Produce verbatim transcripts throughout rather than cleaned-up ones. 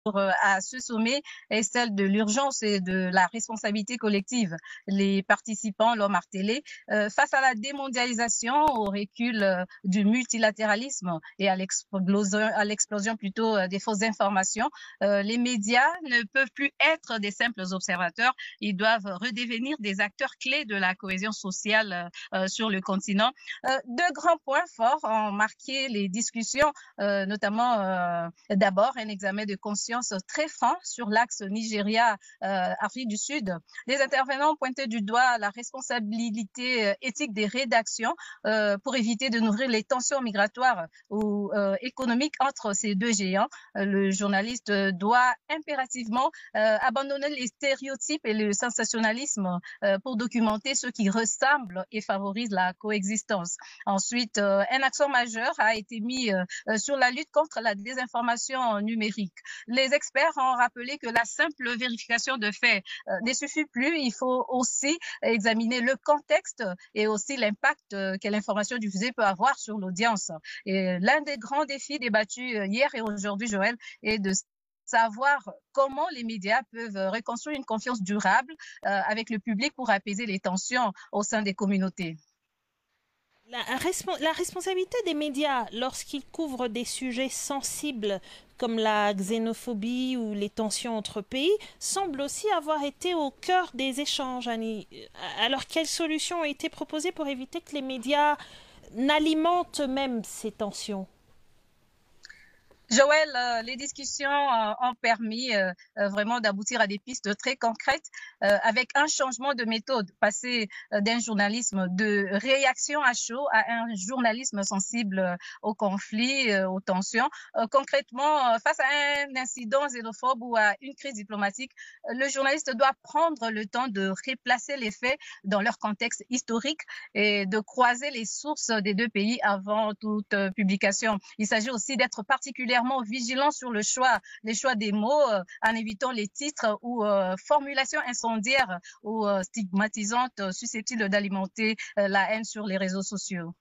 à ce sommet est celle de l'urgence et de la responsabilité collective. Les participants l'ont martelé. Euh, face à la démondialisation, au recul euh, du multilatéralisme et à l'explosion, à l'explosion plutôt euh, des fausses informations, euh, les médias ne peuvent plus être des simples observateurs. Ils doivent redevenir des acteurs clés de la cohésion sociale euh, sur le continent. Euh, deux grands points forts ont marqué les discussions, euh, notamment euh, d'abord un examen de conscience très franc sur l'axe Nigeria-Afrique du Sud. Les intervenants pointaient du doigt la responsabilité éthique des rédactions euh, pour éviter de nourrir les tensions migratoires ou euh, économiques entre ces deux géants. Le journaliste doit impérativement euh, abandonner les stéréotypes et le sensationnalisme euh, pour documenter ce qui ressemble et favorise la coexistence. Ensuite, euh, un accent majeur a été mis euh, sur la lutte contre la désinformation numérique. Les experts ont rappelé que la simple vérification de faits euh, ne suffit plus. Il faut aussi examiner le contexte et aussi l'impact euh, que l'information diffusée peut avoir sur l'audience. Et l'un des grands défis débattus hier et aujourd'hui, Joël, est de savoir comment les médias peuvent reconstruire une confiance durable euh, avec le public pour apaiser les tensions au sein des communautés. La, respo la responsabilité des médias lorsqu'ils couvrent des sujets sensibles comme la xénophobie ou les tensions entre pays semble aussi avoir été au cœur des échanges, Annie. Alors, quelles solutions ont été proposées pour éviter que les médias n'alimentent eux-mêmes ces tensions? Joël, euh, les discussions euh, ont permis euh, euh, vraiment d'aboutir à des pistes très concrètes euh, avec un changement de méthode, passer euh, d'un journalisme de réaction à chaud à un journalisme sensible euh, aux conflits, euh, aux tensions. Euh, concrètement, euh, face à un incident xénophobe ou à une crise diplomatique, euh, le journaliste doit prendre le temps de replacer les faits dans leur contexte historique et de croiser les sources des deux pays avant toute euh, publication. Il s'agit aussi d'être particulièrement vigilant sur le choix, les choix des mots, euh, en évitant les titres ou euh, formulations incendiaires ou euh, stigmatisantes euh, susceptibles d'alimenter euh, la haine sur les réseaux sociaux.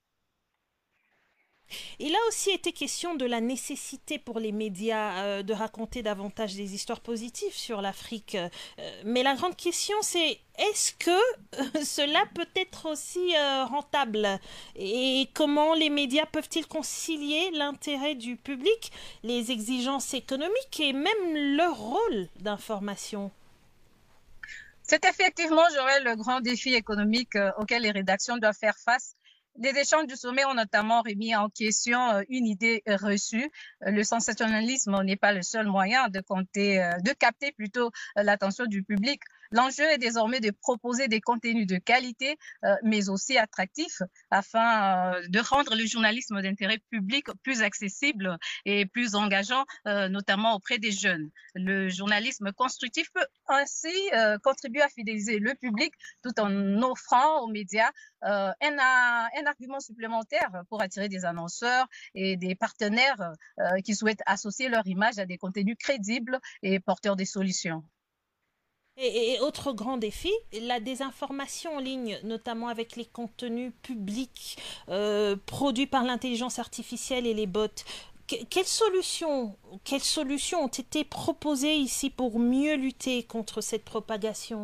Il a aussi été question de la nécessité pour les médias euh, de raconter davantage des histoires positives sur l'Afrique. Euh, mais la grande question, c'est est-ce que euh, cela peut être aussi euh, rentable? Et comment les médias peuvent-ils concilier l'intérêt du public, les exigences économiques et même leur rôle d'information? C'est effectivement, Joël, le grand défi économique euh, auquel les rédactions doivent faire face. Les échanges du sommet ont notamment remis en question euh, une idée reçue. Euh, Le sensationnalisme n'est pas le seul moyen de compter, euh, de capter plutôt euh, l'attention du public. L'enjeu est désormais de proposer des contenus de qualité, euh, mais aussi attractifs, afin euh, de rendre le journalisme d'intérêt public plus accessible et plus engageant, euh, notamment auprès des jeunes. Le journalisme constructif peut ainsi euh, contribuer à fidéliser le public tout en offrant aux médias euh, un, un argument supplémentaire pour attirer des annonceurs et des partenaires euh, qui souhaitent associer leur image à des contenus crédibles et porteurs des solutions. Et, et, autre grand défi, la désinformation en ligne, notamment avec les contenus publics euh, produits par l'intelligence artificielle et les bots. Que, quelles solutions, quelles solutions ont été proposées ici pour mieux lutter contre cette propagation?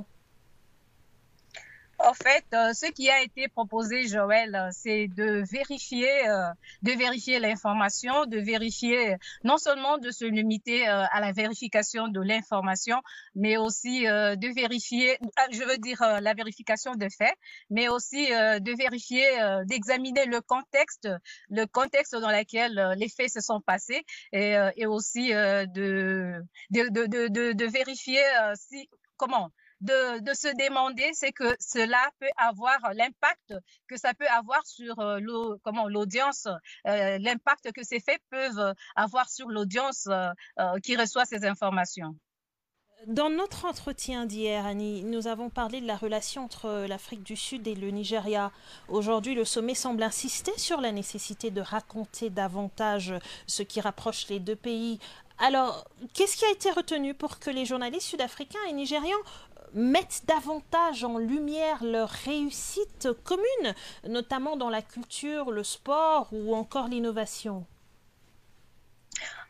En fait, euh, ce qui a été proposé, Joël, euh, c'est de vérifier, euh, de vérifier l'information, de vérifier non seulement de se limiter euh, à la vérification de l'information, mais aussi euh, de vérifier, ah, je veux dire euh, la vérification de faits, mais aussi euh, de vérifier, euh, d'examiner le contexte, le contexte dans lequel euh, les faits se sont passés, et, euh, et aussi euh, de, de, de, de, de, de vérifier euh, si comment de, de se demander, c'est que cela peut avoir l'impact que ça peut avoir sur euh, comment l'audience, euh, l'impact que ces faits peuvent avoir sur l'audience euh, euh, qui reçoit ces informations. Dans notre entretien d'hier, Annie, nous avons parlé de la relation entre l'Afrique du Sud et le Nigeria. Aujourd'hui, le sommet semble insister sur la nécessité de raconter davantage ce qui rapproche les deux pays. Alors, qu'est-ce qui a été retenu pour que les journalistes sud-africains et nigérians mettent davantage en lumière leurs réussites communes, notamment dans la culture, le sport ou encore l'innovation?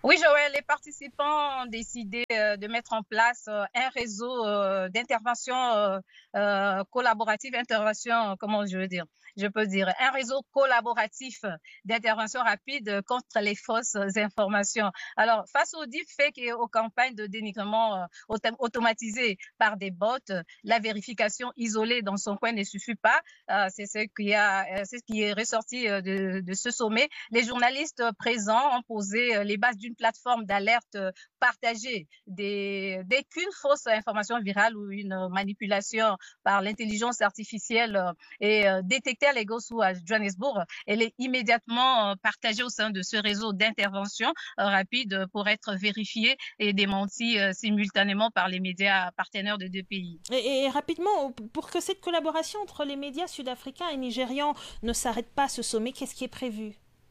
Oui, Joël, les participants ont décidé euh, de mettre en place euh, un réseau euh, d'intervention euh, euh, collaborative, intervention, comment je veux dire, je peux dire, un réseau collaboratif d'intervention rapide contre les fausses informations. Alors, face aux deepfakes et aux campagnes de dénigrement euh, autom automatisées par des bots, la vérification isolée dans son coin ne suffit pas. Euh, c'est ce qui a, c'est ce qui est ressorti euh, de, de ce sommet. Les journalistes présents ont posé euh, les bases d'une plateforme d'alerte partagée. Dès, dès qu'une fausse information virale ou une manipulation par l'intelligence artificielle est détectée à Lagos ou à Johannesburg, elle est immédiatement partagée au sein de ce réseau d'intervention rapide pour être vérifiée et démentie simultanément par les médias partenaires de deux pays. Et, et rapidement, pour que cette collaboration entre les médias sud-africains et nigérians ne s'arrête pas, ce sommet, qu'est-ce qui est prévu?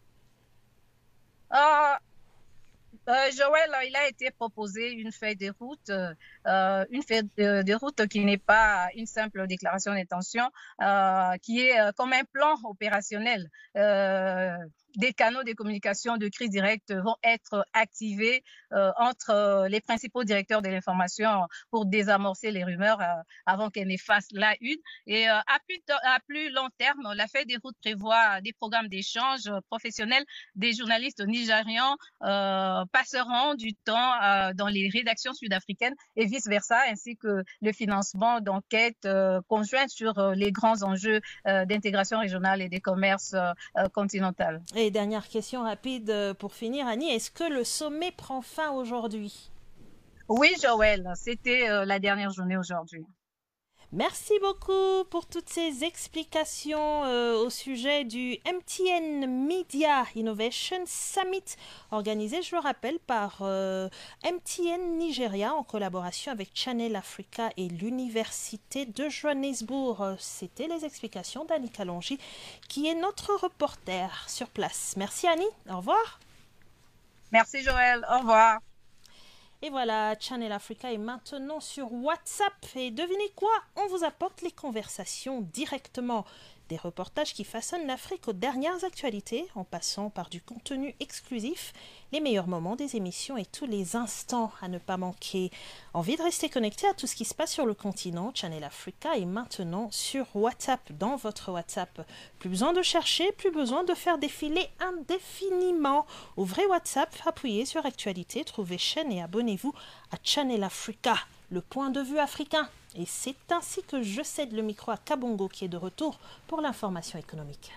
Euh, Euh, Joël, il a été proposé une feuille de route, euh, une feuille de, de route qui n'est pas une simple déclaration d'intention, euh, qui est euh, comme un plan opérationnel. Euh, des canaux de communication de crise directe vont être activés euh, entre les principaux directeurs de l'information pour désamorcer les rumeurs euh, avant qu'elles ne fassent la une. Et euh, à, plus à plus long terme, la feuille de route prévoit des programmes d'échange professionnels des journalistes nigérians euh, passeront du temps euh, dans les rédactions sud-africaines et vice-versa, ainsi que le financement d'enquêtes euh, conjointes sur euh, les grands enjeux euh, d'intégration régionale et des commerces euh, continental. Et dernière question rapide pour finir, Annie, est-ce que le sommet prend fin aujourd'hui? Oui, Joël, c'était euh, la dernière journée aujourd'hui. Merci beaucoup pour toutes ces explications euh, au sujet du M T N Media Innovation Summit, organisé, je le rappelle, par euh, M T N Nigeria en collaboration avec Channel Africa et l'Université de Johannesburg. C'était les explications d'Annie Kalonji, qui est notre reporter sur place. Merci Annie, au revoir. Merci Joël, au revoir. Et voilà, Channel Africa est maintenant sur WhatsApp. Et devinez quoi? On vous apporte les conversations directement. Des reportages qui façonnent l'Afrique aux dernières actualités, en passant par du contenu exclusif, les meilleurs moments des émissions et tous les instants à ne pas manquer. Envie de rester connecté à tout ce qui se passe sur le continent? Channel Africa est maintenant sur WhatsApp, dans votre WhatsApp. Plus besoin de chercher, plus besoin de faire défiler indéfiniment. Ouvrez WhatsApp, appuyez sur Actualité, trouvez chaîne et abonnez-vous à Channel Africa, le point de vue africain. Et c'est ainsi que je cède le micro à Kabongo qui est de retour pour l'information économique.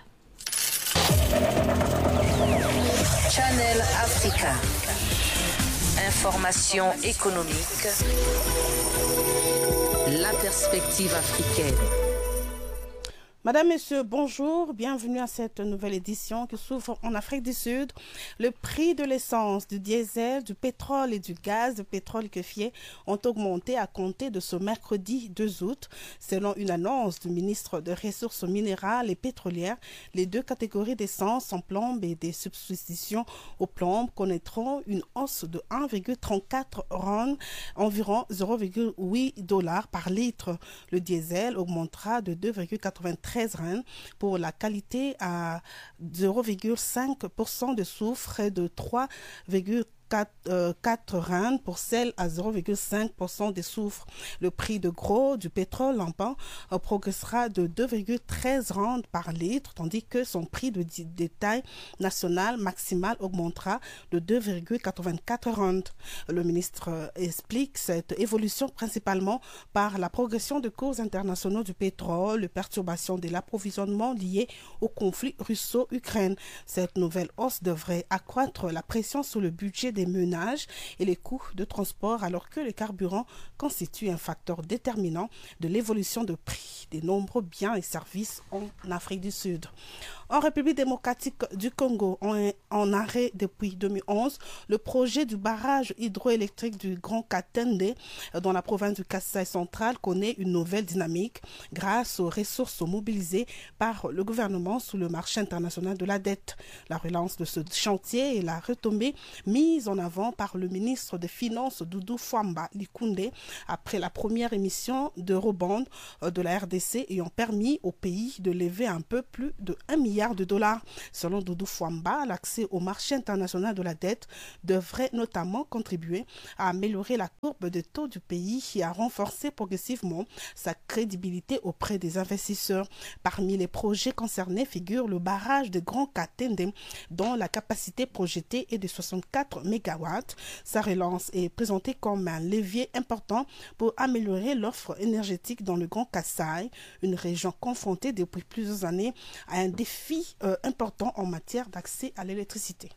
Channel Africa. Information économique. La perspective africaine. Madame, Messieurs, bonjour, bienvenue à cette nouvelle édition qui s'ouvre en Afrique du Sud. Le prix de l'essence, du diesel, du pétrole et du gaz de pétrole liquéfié ont augmenté à compter de ce mercredi deux août. Selon une annonce du ministre des Ressources minérales et pétrolières, les deux catégories d'essence en plomb et des substitutions au plomb connaîtront une hausse de un virgule trente-quatre rand, environ zéro virgule huit dollars par litre. Le diesel augmentera de deux virgule quatre-vingt-treize rand pour la qualité à zéro virgule cinq pour cent de soufre et de trois virgule quatre rand pour celle à zéro virgule cinq pour cent des soufre. Le prix de gros du pétrole en pain progressera de deux virgule treize rand par litre, tandis que son prix de détail national maximal augmentera de deux virgule quatre-vingt-quatre rand. Le ministre explique cette évolution principalement par la progression de cours internationaux du pétrole, les perturbations de l'approvisionnement liées au conflit russo-ukraine. Cette nouvelle hausse devrait accroître la pression sur le budget des ménages et les coûts de transport, alors que le carburant constitue un facteur déterminant de l'évolution de prix des nombreux biens et services en Afrique du Sud. En République démocratique du Congo, en, en arrêt depuis deux mille onze, le projet du barrage hydroélectrique du Grand Katende dans la province du Kasaï central connaît une nouvelle dynamique grâce aux ressources mobilisées par le gouvernement sous le marché international de la dette. La relance de ce chantier et la retombée mise mise en avant par le ministre des Finances Doudou Fwamba Likunde après la première émission d'Eurobond de la R D C ayant permis au pays de lever un peu plus de un milliard de dollars. Selon Doudou Fwamba, l'accès au marché international de la dette devrait notamment contribuer à améliorer la courbe de taux du pays et à renforcer progressivement sa crédibilité auprès des investisseurs. Parmi les projets concernés figure le barrage de Grand Katende dont la capacité projetée est de soixante-quatre mégawatts. Sa relance est présentée comme un levier important pour améliorer l'offre énergétique dans le Grand Kasaï, une région confrontée depuis plusieurs années à un défi euh, important en matière d'accès à l'électricité.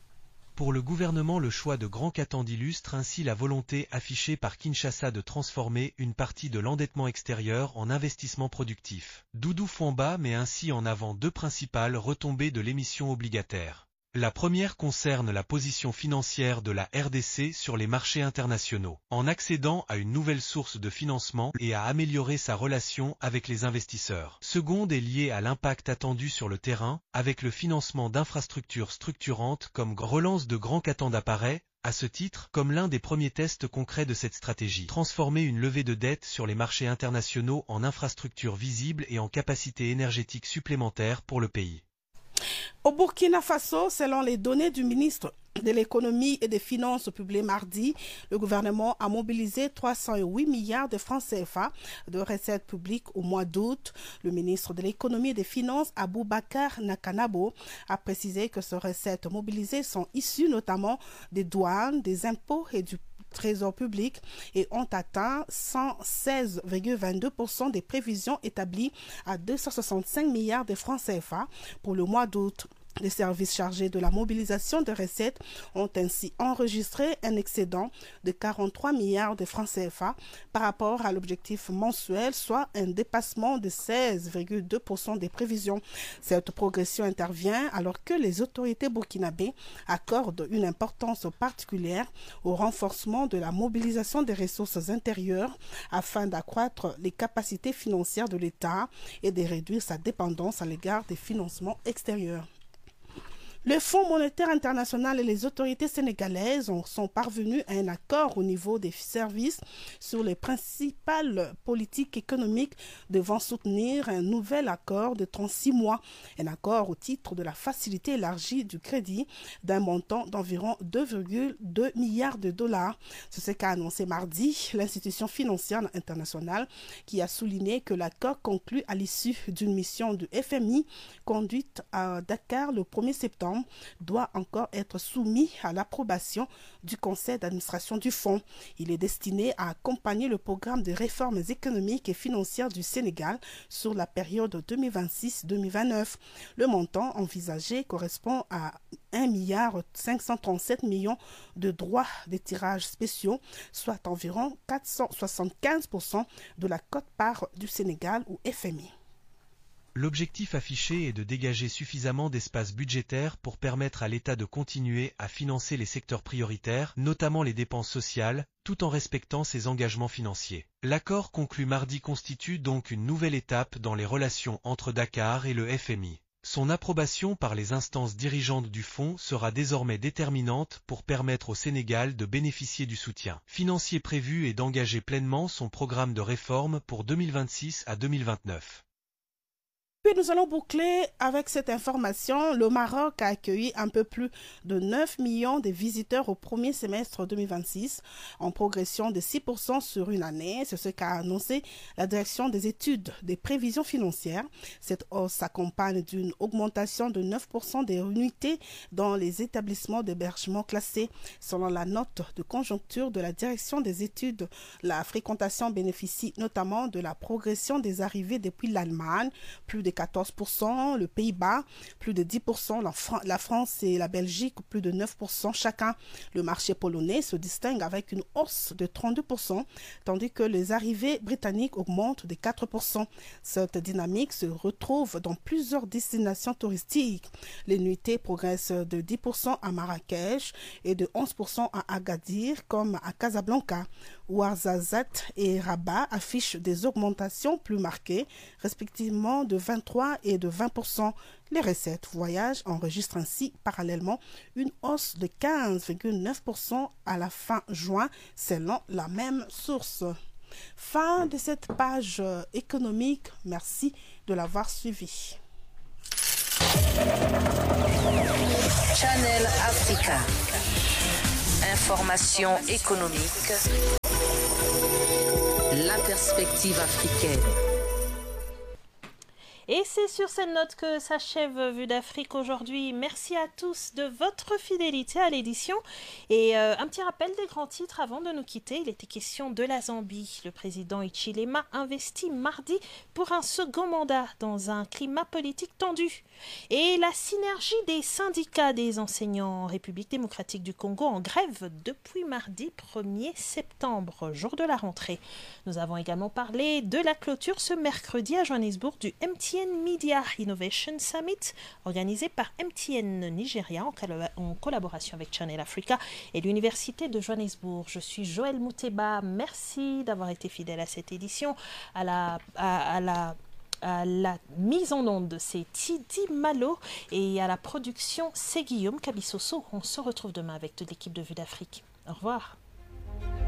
Pour le gouvernement, le choix de Grand Katende illustre ainsi la volonté affichée par Kinshasa de transformer une partie de l'endettement extérieur en investissement productif. Doudou Fwamba met ainsi en avant deux principales retombées de l'émission obligataire. La première concerne la position financière de la R D C sur les marchés internationaux, en accédant à une nouvelle source de financement et à améliorer sa relation avec les investisseurs. Seconde est liée à l'impact attendu sur le terrain, avec le financement d'infrastructures structurantes comme relance de Grand Katende apparaît, à ce titre, comme l'un des premiers tests concrets de cette stratégie. Transformer une levée de dette sur les marchés internationaux en infrastructures visibles et en capacité énergétique supplémentaire pour le pays. Au Burkina Faso, selon les données du ministre de l'économie et des finances publiées mardi, le gouvernement a mobilisé trois cent huit milliards de francs C F A de recettes publiques au mois d'août. Le ministre de l'économie et des finances, Aboubakar Nakanabo, a précisé que ces recettes mobilisées sont issues notamment des douanes, des impôts et du Trésor public et ont atteint cent seize virgule vingt-deux pour cent des prévisions établies à deux cent soixante-cinq milliards de francs C F A pour le mois d'août. Les services chargés de la mobilisation des recettes ont ainsi enregistré un excédent de quarante-trois milliards de francs C F A par rapport à l'objectif mensuel, soit un dépassement de seize virgule deux pour cent des prévisions. Cette progression intervient alors que les autorités burkinabées accordent une importance particulière au renforcement de la mobilisation des ressources intérieures afin d'accroître les capacités financières de l'État et de réduire sa dépendance à l'égard des financements extérieurs. Le Fonds monétaire international et les autorités sénégalaises sont parvenus à un accord au niveau des services sur les principales politiques économiques devant soutenir un nouvel accord de trente-six mois, un accord au titre de la facilité élargie du crédit d'un montant d'environ deux virgule deux milliards de dollars. C'est ce qu'a annoncé mardi l'institution financière internationale qui a souligné que l'accord conclu à l'issue d'une mission du F M I conduite à Dakar le premier septembre doit encore être soumis à l'approbation du conseil d'administration du fonds. Il est destiné à accompagner le programme de réformes économiques et financières du Sénégal sur la période deux mille vingt-six deux mille vingt-neuf. Le montant envisagé correspond à un milliard cinq cent trente-sept millions de droits de tirage spéciaux, soit environ quatre cent soixante-quinze pour cent de la quote-part du Sénégal ou F M I. L'objectif affiché est de dégager suffisamment d'espace budgétaire pour permettre à l'État de continuer à financer les secteurs prioritaires, notamment les dépenses sociales, tout en respectant ses engagements financiers. L'accord conclu mardi constitue donc une nouvelle étape dans les relations entre Dakar et le F M I. Son approbation par les instances dirigeantes du fonds sera désormais déterminante pour permettre au Sénégal de bénéficier du soutien financier prévu et d'engager pleinement son programme de réforme pour deux mille vingt-six à deux mille vingt-neuf. Puis nous allons boucler avec cette information. Le Maroc a accueilli un peu plus de neuf millions de visiteurs au premier semestre deux mille vingt-six, en progression de six pour cent sur une année. C'est ce qu'a annoncé la direction des études des prévisions financières. Cette hausse s'accompagne d'une augmentation de neuf pour cent des unités dans les établissements d'hébergement classés. Selon la note de conjoncture de la direction des études, la fréquentation bénéficie notamment de la progression des arrivées depuis l'Allemagne, plus de quatorze pour cent, le Pays-Bas, plus de dix pour cent, la, Fran- la France et la Belgique, plus de neuf pour cent chacun. Le marché polonais se distingue avec une hausse de trente-deux pour cent, tandis que les arrivées britanniques augmentent de quatre pour cent. Cette dynamique se retrouve dans plusieurs destinations touristiques. Les nuitées progressent de dix pour cent à Marrakech et de onze pour cent à Agadir, comme à Casablanca. Ouarzazate et Rabat affichent des augmentations plus marquées, respectivement de vingt-trois et de vingt pour cent. Les recettes voyage enregistrent ainsi parallèlement une hausse de quinze virgule neuf pour cent à la fin juin, selon la même source. Fin de cette page économique. Merci de l'avoir suivi. Channel Africa. Information économique. La perspective africaine. Et c'est sur cette note que s'achève Vue d'Afrique aujourd'hui. Merci à tous de votre fidélité à l'édition. Et euh, un petit rappel des grands titres avant de nous quitter. Il était question de la Zambie. Le président Hichilema investit mardi pour un second mandat dans un climat politique tendu. Et la synergie des syndicats des enseignants en République démocratique du Congo en grève depuis mardi premier septembre, jour de la rentrée. Nous avons également parlé de la clôture ce mercredi à Johannesburg du M T N Media Innovation Summit, organisé par M T N Nigeria en, en collaboration avec Channel Africa et l'Université de Johannesburg. Je suis Joël Mouteba. Merci d'avoir été fidèle à cette édition. À la, à, à la, à la mise en onde, c'est Tidi Malo et à la production, c'est Guillaume Kabissoso. On se retrouve demain avec toute l'équipe de Vue d'Afrique. Au revoir.